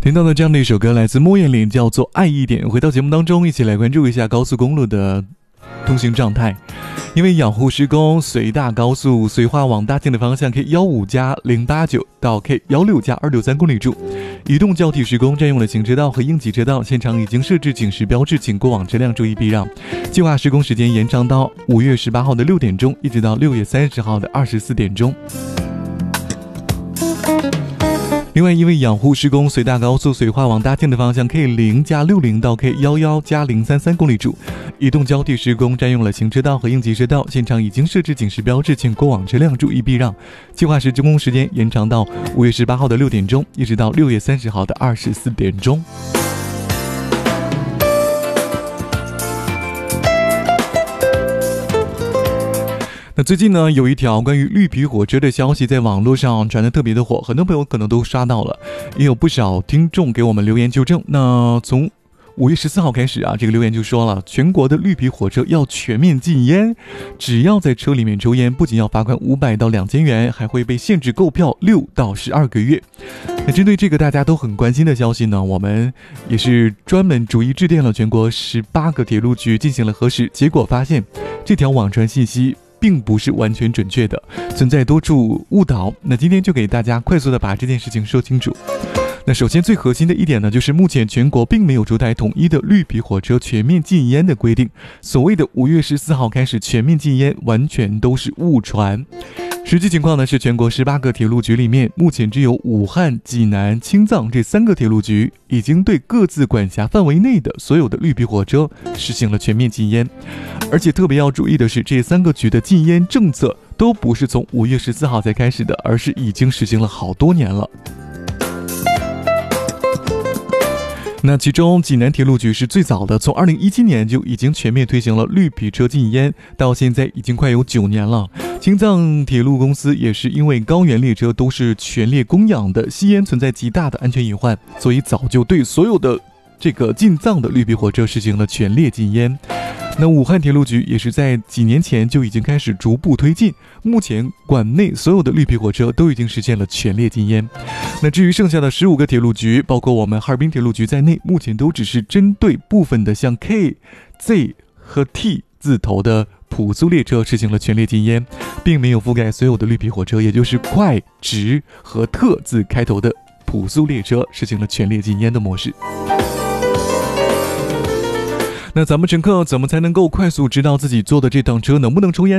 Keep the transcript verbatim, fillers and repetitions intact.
听到的这样的一首歌来自莫艳玲，叫做《爱一点》。回到节目当中，一起来关注一下高速公路的通行状态。因为养护施工，随大高速绥化往大庆的方向 K 一五加零八九 到 K 一六加二六三公里处，移动交替施工占用了行车道和应急车道，现场已经设置警示标志，请过往车辆注意避让。计划施工时间延长到五月十八号的六点钟，一直到六月三十号的二十四点钟。另外，因为养护施工，随大高速绥化往大庆的方向 K 零加六零到 K 一一加零三三公里处，移动交替施工占用了行车道和应急车道，现场已经设置警示标志，请过往车辆注意避让。计划施工时间延长到五月十八号的六点钟，一直到六月三十号的二十四点钟。那最近呢，有一条关于绿皮火车的消息在网络上传得特别的火，很多朋友可能都刷到了，也有不少听众给我们留言纠正。那从五月十四号开始啊，这个留言就说了，全国的绿皮火车要全面禁烟，只要在车里面抽烟，不仅要罚款五百到两千元，还会被限制购票六到十二个月。那针对这个大家都很关心的消息呢，我们也是专门逐一致电了全国十八个铁路局进行了核实，结果发现这条网传信息并不是完全准确的，存在多处误导。那今天就给大家快速的把这件事情说清楚。那首先最核心的一点呢，就是目前全国并没有出台统一的绿皮火车全面禁烟的规定，所谓的五月十四号开始全面禁烟完全都是误传。实际情况呢是，全国十八个铁路局里面，目前只有武汉、济南、青藏这三个铁路局已经对各自管辖范围内的所有的绿皮火车实行了全面禁烟。而且特别要注意的是，这三个局的禁烟政策都不是从五月十四号才开始的，而是已经实行了好多年了。那其中济南铁路局是最早的，从二零一七年就已经全面推行了绿皮车禁烟，到现在已经快有九年了。青藏铁路公司也是因为高原列车都是全列供氧的，吸烟存在极大的安全隐患，所以早就对所有的这个进藏的绿皮火车实行了全列禁烟。那武汉铁路局也是在几年前就已经开始逐步推进，目前管内所有的绿皮火车都已经实现了全列禁烟。那至于剩下的十五个铁路局，包括我们哈尔滨铁路局在内，目前都只是针对部分的像 K、Z 和 T 字头的普速列车实行了全列禁烟，并没有覆盖所有的绿皮火车，也就是快、直和特字开头的普速列车实行了全列禁烟的模式。那咱们乘客怎么才能够快速知道自己坐的这趟车能不能抽烟